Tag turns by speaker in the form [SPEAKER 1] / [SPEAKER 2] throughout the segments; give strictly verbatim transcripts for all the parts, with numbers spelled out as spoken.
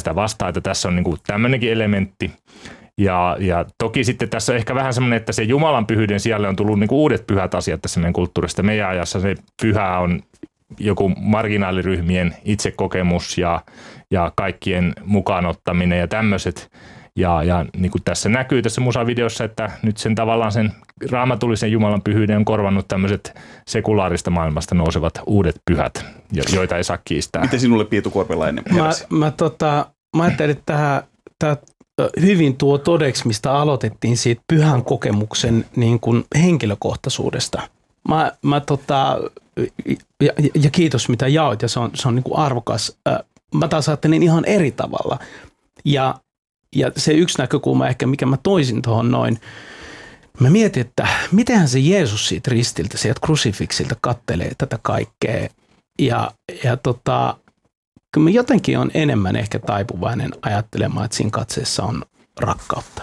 [SPEAKER 1] sitä vastaan, että tässä on niin kuin tämmöinenkin elementti. Ja, ja toki sitten tässä on ehkä vähän semmoinen, että se Jumalan pyhyyden sijalle on tullut niin kuin uudet pyhät asiat tässä meidän kulttuurista. Meidän ajassa se pyhä on joku marginaaliryhmien itsekokemus ja, ja kaikkien mukaanottaminen ja tämmöiset. Ja, ja niin kuin tässä näkyy tässä musavideossa, että nyt sen tavallaan sen raamatullisen Jumalan pyhyyden on korvannut tämmöiset sekulaarista maailmasta nousevat uudet pyhät, joita ei saa kiistää.
[SPEAKER 2] Miten sinulle, Pietu Korpelainen, heräsi?
[SPEAKER 3] Mä, mä, tota, mä ajattelin, että tähän, tämä hyvin tuo todeksi, mistä aloitettiin siitä pyhän kokemuksen niin kuin henkilökohtaisuudesta. Mä, mä tota, ja, ja kiitos mitä jaoit, ja se on, se on niin kuin arvokas. Mä taas ajattelin ihan eri tavalla. Ja, ja se yksi näkökulma ehkä, mikä mä toisin tuohon noin, mä mietin, että mitenhän se Jeesus siitä ristiltä, sieltä krusifiksilta kattelee tätä kaikkea. Ja, ja tota, kyllä mä jotenkin on enemmän ehkä taipuvainen ajattelemaan, että siinä katseessa on rakkautta.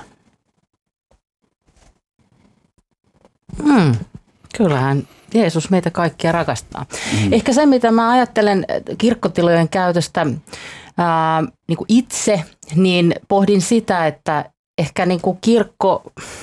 [SPEAKER 4] Hmm. Kyllähän Jeesus meitä kaikkia rakastaa. Mm. Ehkä se, mitä mä ajattelen kirkkotilojen käytöstä ää, niin kuin itse, niin pohdin sitä, että ehkä niin kuin kirkko,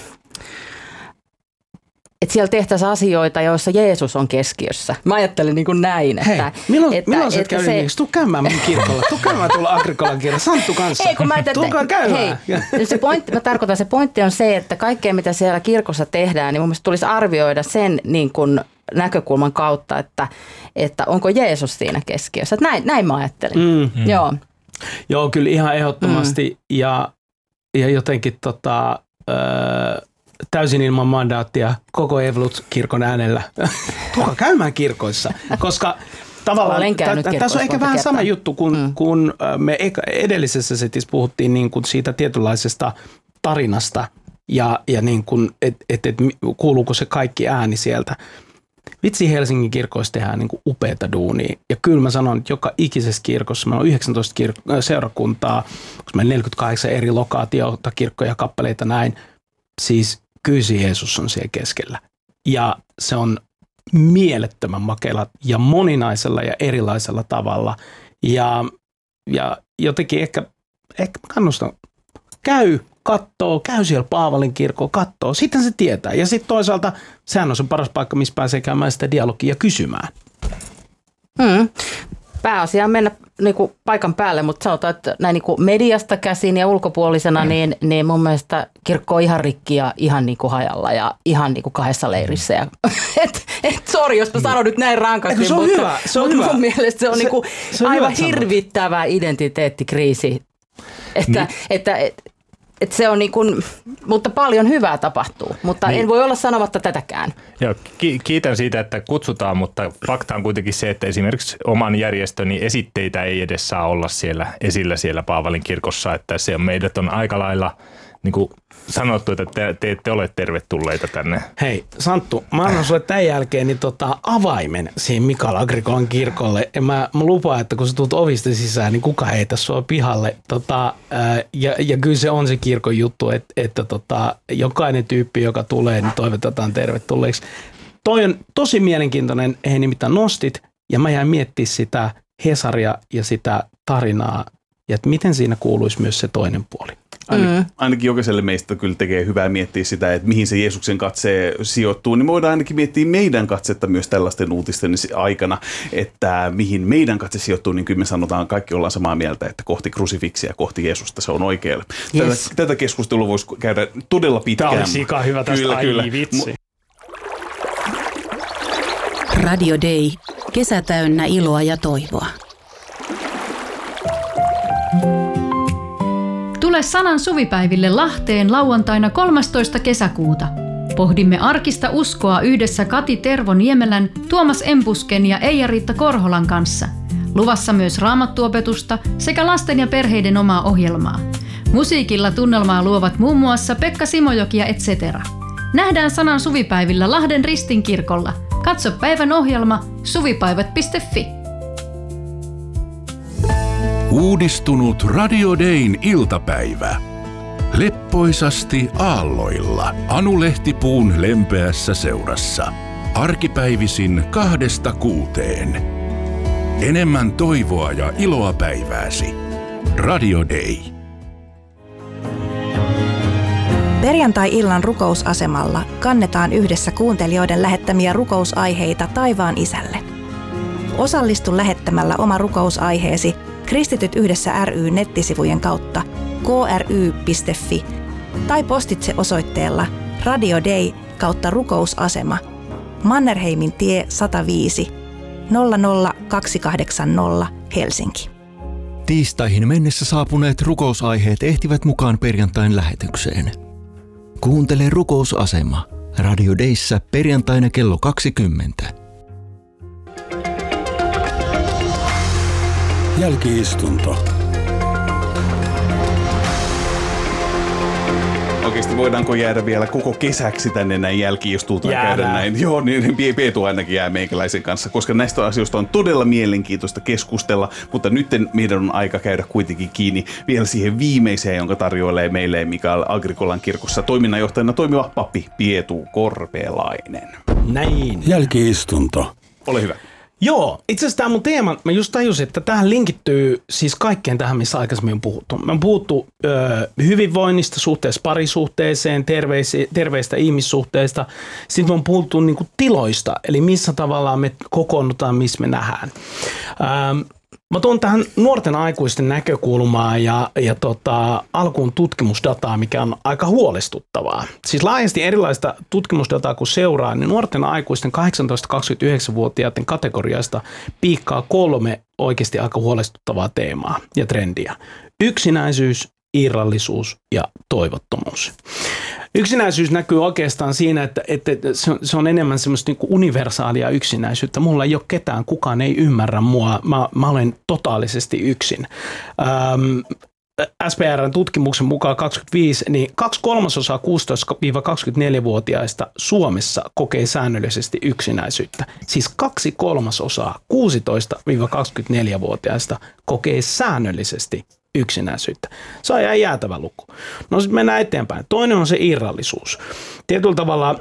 [SPEAKER 4] että siellä tehtäisiin asioita, joissa Jeesus on keskiössä. Mä ajattelen niin kuin näin.
[SPEAKER 3] Hei,
[SPEAKER 4] että,
[SPEAKER 3] milloin,
[SPEAKER 4] että,
[SPEAKER 3] milloin sä
[SPEAKER 4] että
[SPEAKER 3] käy
[SPEAKER 4] se,
[SPEAKER 3] niin? Tuu käymään mun kirkolla. Tuu käymään tuolla Agrikolan kirjalla. Santtu kanssa.
[SPEAKER 4] Ei, kun mä ajattelin,
[SPEAKER 3] Tulkaa käymään.
[SPEAKER 4] Hei, se pointti, mä tarkoitan, se pointti on se, että kaikkea mitä siellä kirkossa tehdään, niin mun mielestä tulisi arvioida sen niin kuin näkökulman kautta, että, että onko Jeesus siinä keskiössä. Että näin, näin mä ajattelin. Mm. Joo.
[SPEAKER 3] Joo, kyllä ihan ehdottomasti. Mm. Ja, ja jotenkin tota, ö, täysin ilman mandaattia koko Evolut-kirkon äänellä. Tulkaa käymään kirkoissa, koska tavallaan t- tässä on ehkä vähän kertaa. Sama juttu, kun, mm. kun me edellisessä setissä puhuttiin niin kuin siitä tietynlaisesta tarinasta ja, ja niin kuin, että et, et, kuuluuko se kaikki ääni sieltä. Vitsi, Helsingin kirkoissa tehdään niin kuin upeata duunia. Ja kyllä mä sanon, että joka ikisessä kirkossa, meillä on yhdeksäntoista kirk- seurakuntaa, onko meillä neljäkymmentäkahdeksan eri lokaatiota, kirkkoja, kappaleita näin. Siis kyllä se Jeesus on siellä keskellä. Ja se on mielettömän makela ja moninaisella ja erilaisella tavalla. Ja, ja jotenkin ehkä, ehkä kannustan, käy, kattoo, käy siellä Paavalin kirkolla, kattoo. Sitten se tietää. Ja sitten toisaalta sehän on se paras paikka, missä pääsee käymään sitä dialogia ja kysymään.
[SPEAKER 4] Hmm. Pääasia on mennä niin kuin paikan päälle, mutta sanotaan, että näin niin kuin mediasta käsin ja ulkopuolisena, mm. niin, niin mun mielestä kirkko on ihan rikki ja ihan niin kuin hajalla ja ihan niin kuin kahdessa leirissä. Ja, et, et, sori, jos mä sanon nyt näin rankasti,
[SPEAKER 3] se on
[SPEAKER 4] mutta,
[SPEAKER 3] hyvä, se on
[SPEAKER 4] mutta
[SPEAKER 3] hyvä.
[SPEAKER 4] mun mielestä se on, se, niin kuin
[SPEAKER 3] se on
[SPEAKER 4] aivan hirvittävä identiteettikriisi. Että, niin. että, että, että se on niin kuin, mutta paljon hyvää tapahtuu, mutta niin. En voi olla sanomatta tätäkään.
[SPEAKER 1] Joo, ki- kiitän siitä, että kutsutaan, mutta fakta on kuitenkin se, että esimerkiksi oman järjestöni esitteitä ei edes saa olla siellä esillä siellä Paavalin kirkossa, että se on, meidät on aika lailla niin kuin sanottu, että te, te ette ole tervetulleita tänne.
[SPEAKER 3] Hei Santtu, mä annan sulle tämän jälkeen niin tota, avaimen siihen Mikael Agrikolan kirkolle. Ja mä, mä lupaan, että kun sä tulet ovista sisään, niin kuka heitä sua pihalle. Tota, ää, ja, ja kyllä se on se kirkon juttu, että, että tota, jokainen tyyppi, joka tulee, niin toivotetaan tervetulleeksi. Toi on tosi mielenkiintoinen, he nimittäin nostit, ja mä jäin miettimään sitä Hesaria ja sitä tarinaa, ja että miten siinä kuuluisi myös se toinen puoli.
[SPEAKER 2] Ainakin, mm. ainakin jokaiselle meistä kyllä tekee hyvää miettiä sitä, että mihin se Jeesuksen katse sijoittuu, niin me voidaan ainakin miettiä meidän katsetta myös tällaisten uutisten aikana, että mihin meidän katse sijoittuu, niin kyllä me sanotaan, kaikki ollaan samaa mieltä, että kohti krusifiksiä, kohti Jeesusta se on oikealle. Yes. Tätä, tätä keskustelua voisi käydä todella pitkään.
[SPEAKER 3] Tämä olisi ikaa hyvä tästä, kyllä, ai kyllä. Vitsi.
[SPEAKER 5] Radio Day. Kesä täynnä iloa ja toivoa.
[SPEAKER 6] Tule Sanan suvipäiville Lahteen lauantaina kolmastoista kesäkuuta. Pohdimme arkista uskoa yhdessä Kati Tervo-Niemelän, Tuomas Empusken ja Eija-Riitta Korholan kanssa. Luvassa myös raamattuopetusta sekä lasten ja perheiden omaa ohjelmaa. Musiikilla tunnelmaa luovat muun muassa Pekka Simojoki ja et cetera. Nähdään Sanan suvipäivillä Lahden Ristinkirkolla. Katso päivän ohjelma suvipäivät piste fi.
[SPEAKER 7] Uudistunut Radio Dayn iltapäivä. Leppoisasti aalloilla Anu Lehtipuun lempeässä seurassa. Arkipäivisin kahdesta kuuteen. Enemmän toivoa ja iloa päivääsi. Radio Day.
[SPEAKER 8] Perjantai-illan rukousasemalla kannetaan yhdessä kuuntelijoiden lähettämiä rukousaiheita taivaan isälle. Osallistu lähettämällä oma rukousaiheesi Kristityt yhdessä ry nettisivujen kautta k r y piste f i tai postitse osoitteella Radio Day kautta rukousasema Mannerheimin tie sata viisi nolla nolla kaksi kahdeksan nolla Helsinki.
[SPEAKER 9] Tiistaihin mennessä saapuneet rukousaiheet ehtivät mukaan perjantain lähetykseen. Kuuntele rukousasema Radio Dayssä perjantaina kello kaksikymmentä.
[SPEAKER 7] Jälki-istunto.
[SPEAKER 2] Oikeasti voidaanko jäädä vielä koko kesäksi tänne näin jälki-istuntoon käydä näin? Joo, niin Peetu ainakin jää meikäläisen kanssa, koska näistä asioista on todella mielenkiintoista keskustella, mutta nyt meidän on aika käydä kuitenkin kiinni vielä siihen viimeiseen, jonka tarjoilee meille Mikael Agrikolan kirkossa toiminnanjohtajana toimiva pappi Peetu Korpelainen.
[SPEAKER 3] Näin.
[SPEAKER 7] Jälki-istunto.
[SPEAKER 2] Ole hyvä.
[SPEAKER 3] Joo, itse asiassa tämä mun teema, mä just tajusin, että tähän linkittyy siis kaikkeen tähän, missä aikaisemmin on puhuttu. Me on puhuttu ö, hyvinvoinnista suhteessa parisuhteeseen, terveisi, terveistä ihmissuhteista. Sitten me on puhuttu niin kuin tiloista, eli missä tavallaan me kokoonnutaan, missä me nähdään. Ähm, Mä tuon tähän nuorten aikuisten näkökulmaa ja, ja tota, alkuun tutkimusdataa, mikä on aika huolestuttavaa. Siis laajasti erilaista tutkimusdataa kun seuraa, niin nuorten aikuisten kahdeksantoista kaksikymmentäyhdeksän-vuotiaiden kategoriasta piikkaa kolme oikeasti aika huolestuttavaa teemaa ja trendiä. Yksinäisyys, irrallisuus ja toivottomuus. Yksinäisyys näkyy oikeastaan siinä, että, että se on enemmän semmoista niin kuin universaalia yksinäisyyttä. Mulla ei ole ketään, kukaan ei ymmärrä mua. Mä, mä olen totaalisesti yksin. Ähm, S P R:n tutkimuksen mukaan kaksikymmentäviisi, niin kaksi kolmasosaa kuusitoista–kaksikymmentäneljä-vuotiaista Suomessa kokee säännöllisesti yksinäisyyttä. Siis kaksi kolmasosaa kuusitoista–kaksikymmentäneljä-vuotiaista kokee säännöllisesti yksinäisyyttä. Se on ihan jäätävä luku. No sitten mennään eteenpäin. Toinen on se irrallisuus. Tietyllä tavalla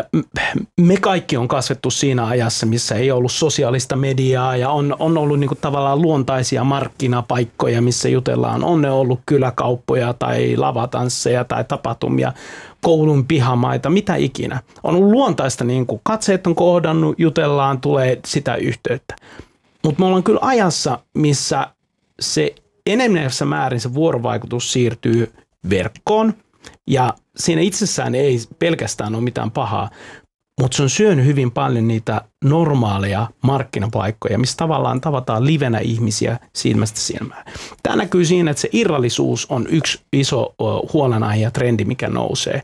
[SPEAKER 3] me kaikki on kasvettu siinä ajassa, missä ei ollut sosiaalista mediaa ja on, on ollut niinku tavallaan luontaisia markkinapaikkoja, missä jutellaan. On ne ollut kyläkauppoja tai lavatansseja tai tapahtumia, koulun pihamaita, mitä ikinä. On ollut luontaista, niin kuin katseet on kohdannut, jutellaan, tulee sitä yhteyttä. Mutta me ollaan kyllä ajassa, missä se enemmässä määrin se vuorovaikutus siirtyy verkkoon ja siinä itsessään ei pelkästään ole mitään pahaa, mutta se on syönyt hyvin paljon niitä normaaleja markkinapaikkoja, missä tavallaan tavataan livenä ihmisiä silmästä silmään. Tämä näkyy siinä, että se irrallisuus on yksi iso huolenaihe ja trendi, mikä nousee.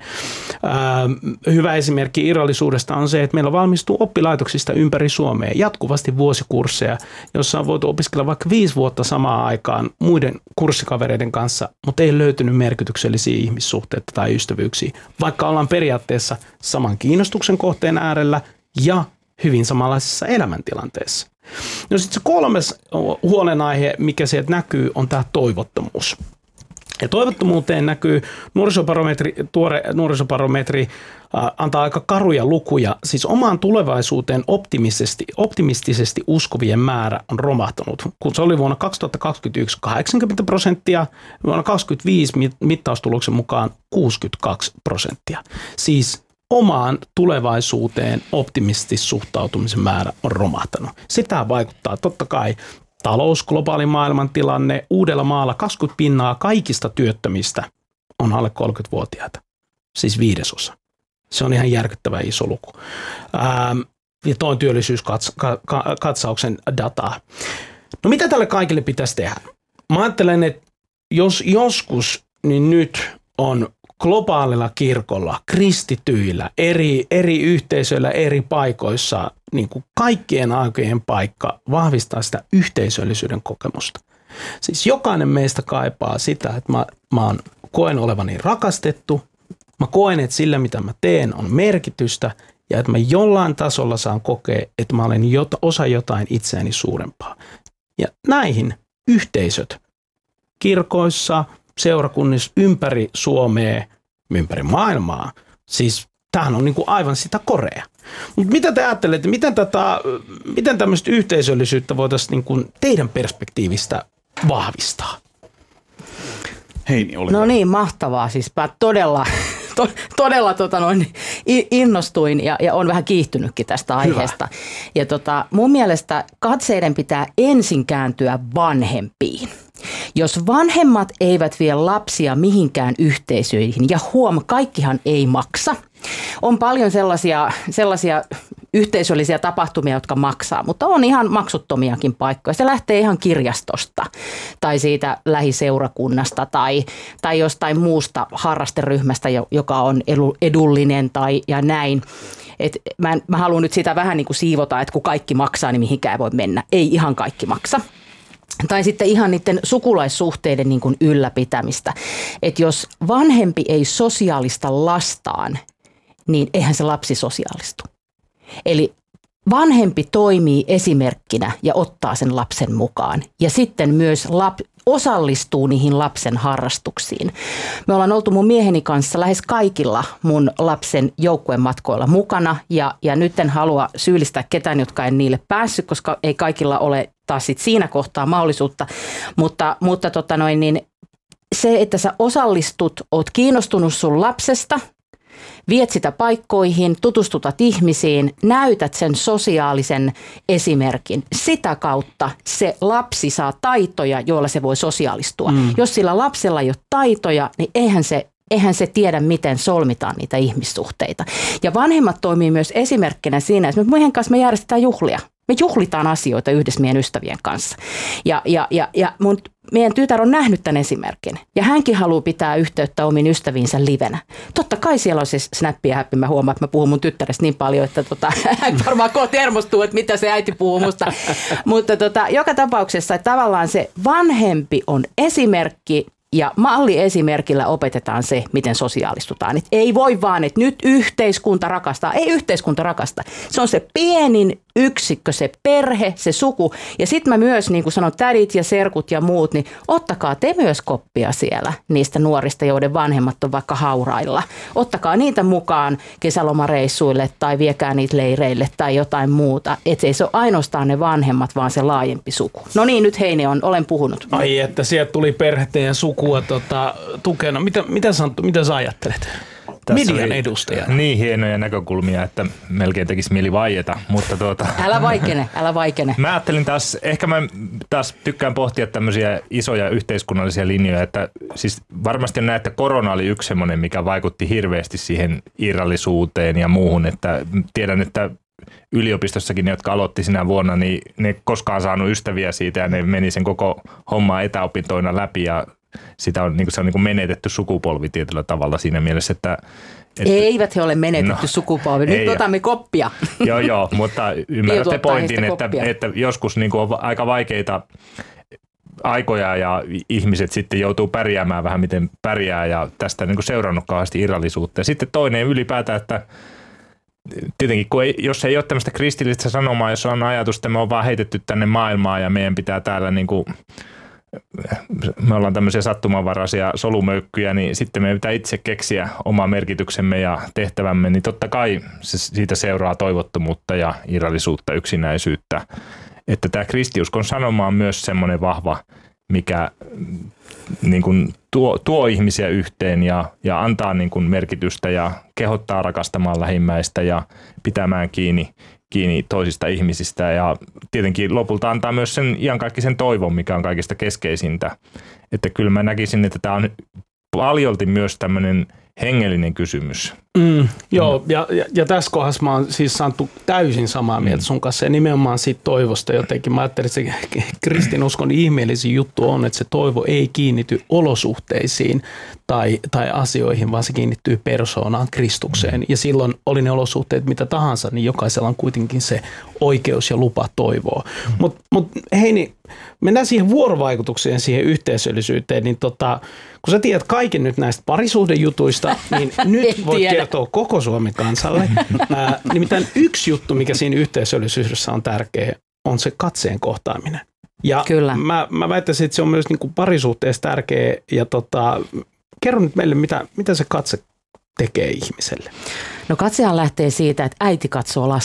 [SPEAKER 3] Hyvä esimerkki irrallisuudesta on se, että meillä valmistuu oppilaitoksista ympäri Suomea jatkuvasti vuosikursseja, jossa on voitu opiskella vaikka viisi vuotta samaan aikaan muiden kurssikavereiden kanssa, mutta ei löytynyt merkityksellisiä ihmissuhteita tai ystävyyksiä, vaikka ollaan periaatteessa saman kiinnostuksen kohteen äärellä ja hyvin samanlaisessa elämäntilanteessa. No sitten se kolmas huolenaihe, mikä sieltä näkyy, on tämä toivottomuus. Ja toivottomuuteen näkyy nuorisobarometri, tuore nuorisobarometri äh, antaa aika karuja lukuja. Siis omaan tulevaisuuteen optimistisesti, optimistisesti uskovien määrä on romahtanut. Kun se oli vuonna kaksituhattakaksikymmentäyksi kahdeksankymmentä prosenttia, vuonna kaksituhattakaksikymmentäviisi mittaustuloksen mukaan kuusikymmentäkaksi prosenttia. Siis omaan tulevaisuuteen optimistisesti suhtautumisen määrä on romahtanut. Sitä vaikuttaa totta kai talous, globaali maailmantilanne. Uudellamaalla kaksikymmentä pinnaa kaikista työttömistä on alle kolmekymmentävuotiaita, siis viidesosa. Se on ihan järkyttävä iso luku. Ähm, ja tuo on työllisyyskatsauksen dataa. No mitä tälle kaikille pitäisi tehdä? Mä ajattelen, että jos joskus, niin nyt on globaalilla kirkolla, kristityillä, eri, eri yhteisöillä, eri paikoissa, niin kuin kaikkien aikojen paikka vahvistaa sitä yhteisöllisyyden kokemusta. Siis jokainen meistä kaipaa sitä, että mä, mä koen olevani rakastettu, mä koen, että sillä mitä mä teen on merkitystä ja että mä jollain tasolla saan kokea, että mä olen jota, osa jotain itseäni suurempaa. Ja näihin yhteisöt kirkoissa, seurakunnissa ympäri Suomea, ympäri maailmaa. Siis tämähän on niin kuin aivan sitä korea. Mutta mitä te ajattelette, miten, tätä, miten tämmöistä yhteisöllisyyttä voitaisiin niin kuin teidän perspektiivistä vahvistaa?
[SPEAKER 2] Heini, ole
[SPEAKER 4] No
[SPEAKER 2] hyvä.
[SPEAKER 4] niin, mahtavaa. Siis mä todella, to, todella tota noin, innostuin ja, ja on vähän kiihtynytkin tästä aiheesta. Hyvä. Ja tota, mun mielestä katseiden pitää ensin kääntyä vanhempiin. Jos vanhemmat eivät vie lapsia mihinkään yhteisöihin, ja huom, kaikkihan ei maksa. On paljon sellaisia, sellaisia yhteisöllisiä tapahtumia, jotka maksaa, mutta on ihan maksuttomiakin paikkoja. Se lähtee ihan kirjastosta tai siitä lähiseurakunnasta tai, tai jostain muusta harrasteryhmästä, joka on edullinen tai ja näin. Et mä, mä haluan nyt sitä vähän niin kuin siivota, että kun kaikki maksaa, niin mihinkään ei voi mennä. Ei ihan kaikki maksa. Tai sitten ihan niiden sukulaissuhteiden niin kuin ylläpitämistä. Että jos vanhempi ei sosiaalista lastaan, niin eihän se lapsi sosiaalistu. Eli vanhempi toimii esimerkkinä ja ottaa sen lapsen mukaan. Ja sitten myös lap, osallistuu niihin lapsen harrastuksiin. Me ollaan oltu mun mieheni kanssa lähes kaikilla mun lapsen joukkuematkoilla mukana. Ja, ja nyt en halua syyllistää ketään, jotka en niille päässyt, koska ei kaikilla ole taas sit siinä kohtaa mahdollisuutta. Mutta, mutta tota noin, niin se, että sä osallistut, oot kiinnostunut sun lapsesta, viet sitä paikkoihin, tutustutat ihmisiin, näytät sen sosiaalisen esimerkin. Sitä kautta se lapsi saa taitoja, joilla se voi sosiaalistua. Mm. Jos sillä lapsella ei ole taitoja, niin eihän se, eihän se tiedä, miten solmitaan niitä ihmissuhteita. Ja vanhemmat toimii myös esimerkkinä siinä, että meidän kanssa me järjestetään juhlia. Me juhlitaan asioita yhdessä meidän ystävien kanssa. Ja, ja, ja, ja mun, meidän tytär on nähnyt tämän esimerkin. Ja hänkin haluaa pitää yhteyttä omiin ystäviinsä livenä. Totta kai siellä on siis snappi ja häppi. Mä huomaan, että mä puhun mun tyttärestä niin paljon, että tota, hän varmaan kohta hermostuu, että mitä se äiti puhuu musta. Mutta tota, joka tapauksessa että tavallaan se vanhempi on esimerkki. Ja malliesimerkillä opetetaan se, miten sosiaalistutaan. Et ei voi vaan, että nyt yhteiskunta rakastaa. Ei yhteiskunta rakasta. Se on se pienin yksikkö, se perhe, se suku. Ja sitten mä myös, niin kuin sanon, tädit ja serkut ja muut, niin ottakaa te myös koppia siellä niistä nuorista, joiden vanhemmat on vaikka haurailla. Ottakaa niitä mukaan kesälomareissuille tai viekää niitä leireille tai jotain muuta. Että ei se ole ainoastaan ne vanhemmat, vaan se laajempi suku. No niin, nyt Heini on, olen puhunut.
[SPEAKER 3] Ai että sieltä tuli perhettä ja sukua tota, tukena. Mitä, mitä, sä, mitä sä ajattelet?
[SPEAKER 1] Tässä
[SPEAKER 3] median edustajana.
[SPEAKER 1] Niin hienoja näkökulmia, että melkein tekisi mieli vaieta. Mutta tuota,
[SPEAKER 4] älä vaikene, älä vaikene.
[SPEAKER 1] Mä ajattelin taas, ehkä mä taas tykkään pohtia tämmöisiä isoja yhteiskunnallisia linjoja, että siis varmasti on näin, että korona oli yksi semmoinen, mikä vaikutti hirveästi siihen irrallisuuteen ja muuhun, että tiedän, että yliopistossakin ne, jotka aloitti sinä vuonna, niin ne ei koskaan saanut ystäviä siitä ja ne meni sen koko hommaa etäopintoina läpi ja sitä on, niin kuin, se on niin kuin menetetty sukupolvi tietyllä tavalla siinä mielessä, että... että
[SPEAKER 4] eivät he ole menetetty no, sukupolvi. Nyt otamme koppia.
[SPEAKER 1] Joo, joo, mutta ymmärrätte pointin, että, että joskus niin kuin on aika vaikeita aikoja ja ihmiset sitten joutuu pärjäämään vähän miten pärjää ja tästä niin kuin seurannut kauheasti irrallisuutta. Ja sitten toinen ylipäätään, että tietenkin kun ei, jos ei ole tämmöistä kristillistä sanomaa, jos on ajatus, että me on vaan heitetty tänne maailmaan ja meidän pitää täällä niin kuin me ollaan tämmöisiä sattumanvaraisia solumöykkyjä, niin sitten me pitää itse keksiä oma merkityksemme ja tehtävämme, niin totta kai se, siitä seuraa toivottomuutta ja irrallisuutta, yksinäisyyttä. Että tämä kristiuskon sanoma on myös semmoinen vahva, mikä niin kuin tuo, tuo ihmisiä yhteen ja, ja antaa niin kuin merkitystä ja kehottaa rakastamaan lähimmäistä ja pitämään kiinni kiinni toisista ihmisistä ja tietenkin lopulta antaa myös sen iankaikkisen toivon, mikä on kaikista keskeisintä. Että kyllä mä näkisin, että tämä on paljolti myös tämmöinen hengellinen kysymys.
[SPEAKER 3] Mm, joo, ja, ja, ja tässä kohdassa mä oon siis saanut täysin samaa mieltä sun kanssa ja nimenomaan siitä toivosta jotenkin. Mä ajattelin, että se kristinuskon ihmeellisin juttu on, että se toivo ei kiinnity olosuhteisiin tai, tai asioihin, vaan se kiinnittyy persoonaan, Kristukseen. Ja silloin oli ne olosuhteet mitä tahansa, niin jokaisella on kuitenkin se oikeus ja lupa toivoa. Mm. Mutta mut, Heini, mennään siihen vuorovaikutukseen, siihen yhteisöllisyyteen, niin tota, kun sä tiedät kaiken nyt näistä parisuhdejutuista, niin nyt voit kertoa koko Suomen kansalle. Ää, nimittäin yksi juttu, mikä siinä yhteisöllisyydessä on tärkeä, on se katseen kohtaaminen. Ja Kyllä. Mä, mä väittäisin, että se on myös niin kuin parisuhteessa tärkeä. Ja tota, kerro nyt meille, mitä, mitä se katse tekee ihmiselle.
[SPEAKER 4] No katsehan lähtee siitä, että äiti katsoo lasta.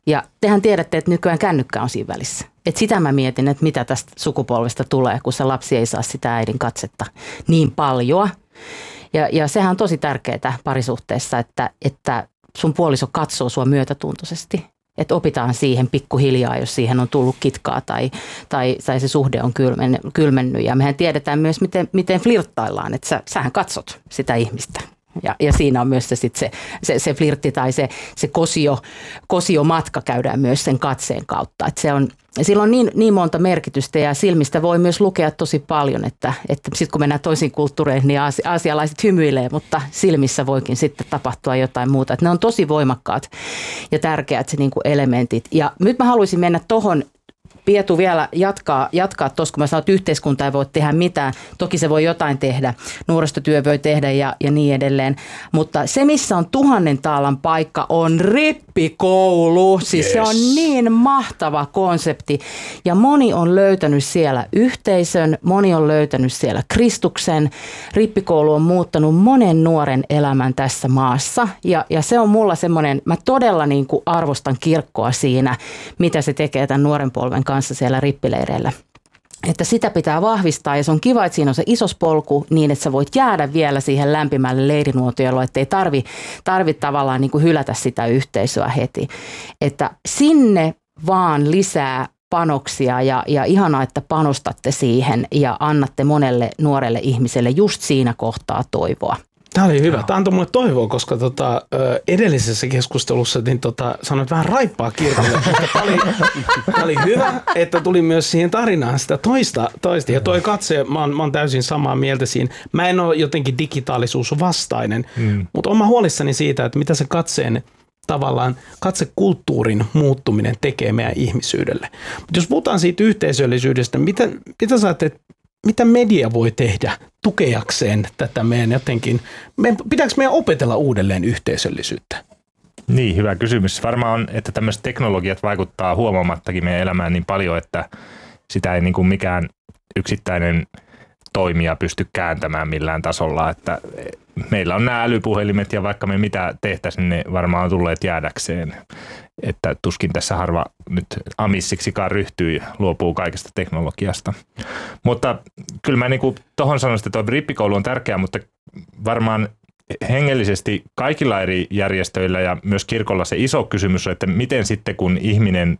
[SPEAKER 4] Ja tehän tiedätte, että nykyään kännykkä on siinä välissä. Et sitä mä mietin, että mitä tästä sukupolvesta tulee, kun se lapsi ei saa sitä äidin katsetta niin paljon. Ja, ja sehän on tosi tärkeää parisuhteessa, että, että sun puoliso katsoo sua myötätuntoisesti. Että opitaan siihen pikkuhiljaa, jos siihen on tullut kitkaa tai, tai, tai se suhde on kylmen, kylmennyt. Ja mehän tiedetään myös, miten, miten flirttaillaan, että sä, sähän katsot sitä ihmistä. Ja, ja siinä on myös se, sit se, se, se flirtti tai se, se kosio, kosiomatka käydään myös sen katseen kautta. Et se on, sillä on niin, niin monta merkitystä ja silmistä voi myös lukea tosi paljon, että, että sitten kun mennään toisiin kulttuureihin, niin aasi, aasialaiset hymyilee, mutta silmissä voikin sitten tapahtua jotain muuta. Et ne on tosi voimakkaat ja tärkeät niin kuin elementit. Ja nyt mä haluaisin mennä tohon. Pietu vielä jatkaa, jatkaa tuossa, kun mä sanoin, että yhteiskunta ei voi tehdä mitään. Toki se voi jotain tehdä, nuorisotyö voi tehdä ja, ja niin edelleen. Mutta se, missä on tuhannen taalan paikka, on rippikoulu. Siis yes. Se on niin mahtava konsepti. Ja moni on löytänyt siellä yhteisön, moni on löytänyt siellä Kristuksen. Rippikoulu on muuttanut monen nuoren elämän tässä maassa. Ja, ja se on mulla semmoinen, mä todella niin kuin arvostan kirkkoa siinä, mitä se tekee tämän nuoren polven kanssa siellä rippileireillä. Että sitä pitää vahvistaa ja se on kiva, että siinä on se isospolku niin, että sä voit jäädä vielä siihen lämpimälle leirinuotiolle, että ei tarvi, tarvi tavallaan niin kuin hylätä sitä yhteisöä heti. Että sinne vaan lisää panoksia ja, ja ihanaa, että panostatte siihen ja annatte monelle nuorelle ihmiselle just siinä kohtaa toivoa.
[SPEAKER 3] Tämä oli hyvä. Tämä antoi mulle toivoa, koska tota, edellisessä keskustelussa niin tota, sanoit vähän raippaa kirkolle. Tämä oli, tämä oli hyvä, että tuli myös siihen tarinaan sitä toista. toista. Ja toi katse, mä oon, mä oon täysin samaa mieltä siinä. Mä en ole jotenkin digitaalisuus vastainen, mm. mutta oon mä huolissani siitä, että mitä se katseen tavallaan katsekulttuurin muuttuminen tekee meidän ihmisyydelle. Mutta jos puhutaan siitä yhteisöllisyydestä, mitä, mitä sä ajattelet, mitä media voi tehdä tukeakseen tätä meidän jotenkin, me, pitääkö meidän opetella uudelleen yhteisöllisyyttä?
[SPEAKER 1] Niin, hyvä kysymys. Varmaan on, että tämmöiset teknologiat vaikuttaa huomaamattakin meidän elämään niin paljon, että sitä ei niin kuin mikään yksittäinen toimija pysty kääntämään millään tasolla, että meillä on nämä älypuhelimet ja vaikka me mitä tehtäisiin, ne varmaan on tulleet jäädäkseen. Että tuskin tässä harva nyt amissiksikaan ryhtyy ja luopuu kaikesta teknologiasta. Mutta kyllä mä niin tuohon sanoisin, että tuo rippikoulu on tärkeä, mutta varmaan hengellisesti kaikilla eri järjestöillä ja myös kirkolla se iso kysymys on, että miten sitten kun ihminen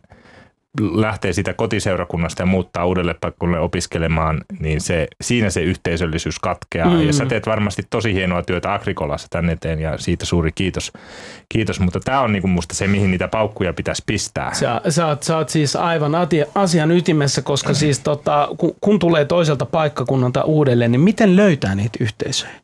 [SPEAKER 1] lähtee siitä kotiseurakunnasta ja muuttaa uudelle paikalle opiskelemaan, niin se, siinä se yhteisöllisyys katkeaa. Mm. Ja sä teet varmasti tosi hienoa työtä Agricolassa tänne eteen ja siitä suuri kiitos. kiitos. Mutta tämä on niinku musta se, mihin niitä paukkuja pitäisi pistää.
[SPEAKER 3] Sä, sä, oot, sä oot siis aivan asian ytimessä, koska siis tota, kun, kun tulee toiselta paikkakunnalta uudelleen, niin miten löytää niitä yhteisöjä?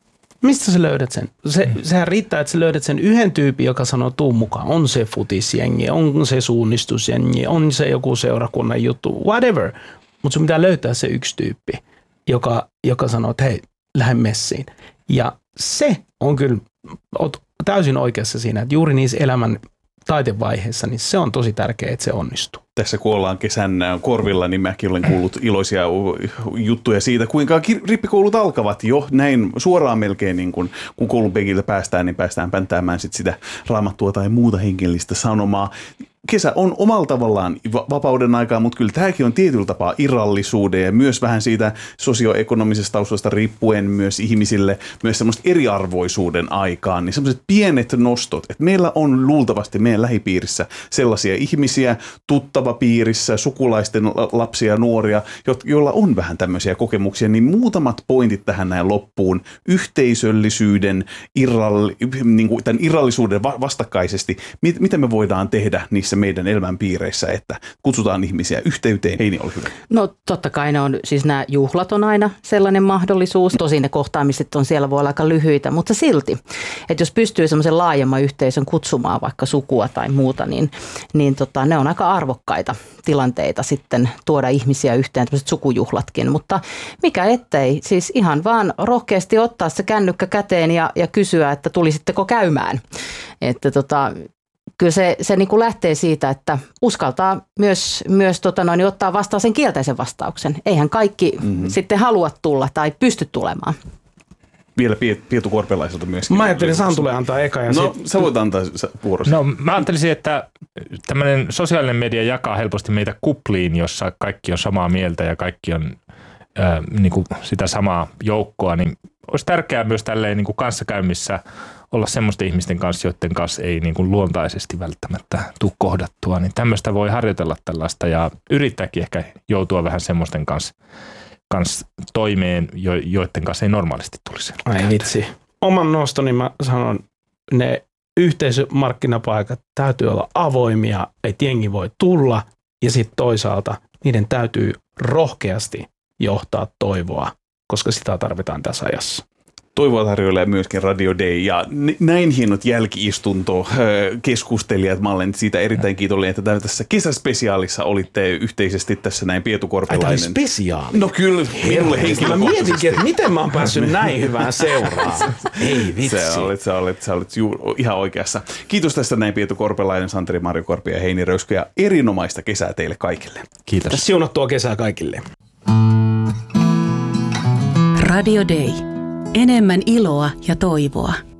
[SPEAKER 3] Mistä sä löydät sen? Se, sehän riittää, että sä löydät sen yhden tyypin, joka sanoo tuu mukaan. On se futisjengi, on se suunnistusjengi, on se joku seurakunnan juttu, whatever. Mutta sun pitää löytää se yksi tyyppi, joka, joka sanoo, että hei, lähde messiin. Ja se on kyllä, oot täysin oikeassa siinä, että juuri niissä elämän taitevaiheissa, niin se on tosi tärkeää, että se onnistuu.
[SPEAKER 2] Tässä kun ollaan kesän korvilla, niin mäkin olen kuullut iloisia juttuja siitä, kuinka rippikoulut alkavat jo näin suoraan melkein, niin kun, kun koulun penkiltä päästään, niin päästään päntäämään sit sitä raamattua tai muuta hengellistä sanomaa. Kesä on omalla tavallaan vapauden aikaa, mutta kyllä tämäkin on tietyllä tapaa irrallisuuden ja myös vähän siitä sosioekonomisesta taustasta riippuen myös ihmisille myös semmoista eriarvoisuuden aikaan, niin semmoiset pienet nostot, että meillä on luultavasti meidän lähipiirissä sellaisia ihmisiä, tuttavapiirissä, sukulaisten lapsia ja nuoria, joilla on vähän tämmöisiä kokemuksia, niin muutamat pointit tähän näin loppuun. Yhteisöllisyyden, irralli, niin kuin tämän irrallisuuden vastakkaisesti, mit, mitä me voidaan tehdä niissä meidän elämänpiireissä, että kutsutaan ihmisiä yhteyteen. Heini, ole hyvä.
[SPEAKER 4] No totta kai ne on, siis nämä juhlat on aina sellainen mahdollisuus. Tosin ne kohtaamiset on siellä voi olla aika lyhyitä, mutta silti. Että jos pystyy semmoisen laajemman yhteisön kutsumaan vaikka sukua tai muuta, niin, niin tota, ne on aika arvokkaita tilanteita sitten tuoda ihmisiä yhteen, tämmöiset sukujuhlatkin. Mutta mikä ettei, siis ihan vaan rohkeasti ottaa se kännykkä käteen ja, ja kysyä, että tulisitteko käymään. Että tota, kyllä se, se niin kuin lähtee siitä, että uskaltaa myös, myös tota noin, ottaa vastaan sen kielteisen vastauksen. Eihän kaikki mm-hmm. sitten halua tulla tai pysty tulemaan.
[SPEAKER 2] vielä Pietu Korpelaiselta myöskin.
[SPEAKER 3] Mä ajattelin, San tulee antaa eka. Ja
[SPEAKER 2] no,
[SPEAKER 3] sit...
[SPEAKER 2] sä voit antaa vuorosi.
[SPEAKER 1] No, mä ajattelisin, että tämmöinen sosiaalinen media jakaa helposti meitä kupliin, jossa kaikki on samaa mieltä ja kaikki on äh, niin kuin sitä samaa joukkoa, niin olisi tärkeää myös tälleen niin kuin kanssakäymissä olla semmoisten ihmisten kanssa, joiden kanssa ei niin kuin luontaisesti välttämättä tule kohdattua. Niin tämmöistä voi harjoitella tällaista ja yrittääkin ehkä joutua vähän semmoisten kanssa, kanssa toimeen, jo, joiden kanssa ei normaalisti tulisi.
[SPEAKER 3] Ai vitsi. Oman nostoni mä sanon, ne yhteisömarkkinapaikat täytyy olla avoimia, että jengi voi tulla ja sitten toisaalta niiden täytyy rohkeasti johtaa toivoa, koska sitä tarvitaan tässä ajassa.
[SPEAKER 2] Toivoa tarjoilee myöskin Radio Day ja näin hienot jälki-istunto-keskustelijat. Mä olen siitä erittäin kiitollinen, että tässä kesäspesiaalissa olitte yhteisesti tässä näin Pietu Korpelainen.
[SPEAKER 3] Ai, tämä spesiaali?
[SPEAKER 2] No kyllä, minulle henkilökohtaisesti.
[SPEAKER 3] Mä mietinkin, että miten mä oon päässyt näin hyvään seuraan. Ei vitsi.
[SPEAKER 2] Sä olet, sä olet, sä olet juu, ihan oikeassa. Kiitos tästä näin Pietu Korpelainen, Santeri Marjokorpi ja Heini Röyskö ja erinomaista kesää teille kaikille.
[SPEAKER 1] Kiitos.
[SPEAKER 3] Siunattua kesää kaikille.
[SPEAKER 5] Radio Day. Enemmän iloa ja toivoa.